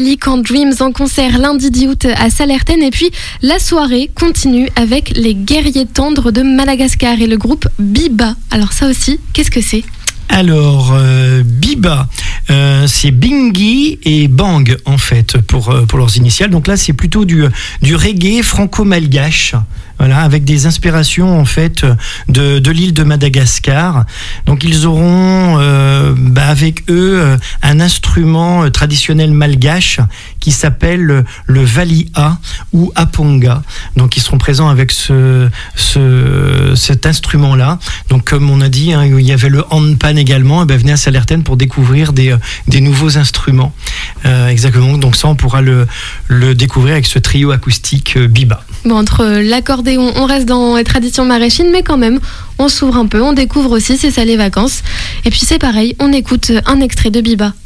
Pelican Dreams en concert lundi 10 août à Salertaine. Et puis la soirée continue avec les Guerriers Tendres de Madagascar et le groupe Biba. Alors ça aussi, qu'est-ce que c'est ? Alors, Biba, c'est Bingi et Bang, en fait, pour leurs initiales. Donc là, c'est plutôt du reggae franco-malgache, voilà, avec des inspirations, en fait, de l'île de Madagascar. Donc, ils auront, avec eux, un instrument traditionnel malgache qui s'appelle le valia ou aponga. Donc, ils seront présents avec cet instrument-là. Donc, comme on a dit, il y avait le handpan également, et venez à Salertaine pour découvrir des nouveaux instruments. Exactement, donc ça on pourra le découvrir avec ce trio acoustique Biba. Bon, entre l'accordéon, on reste dans les traditions maraîchines, mais quand même, on s'ouvre un peu, on découvre aussi, c'est ça les vacances. Et puis c'est pareil, on écoute un extrait de Biba.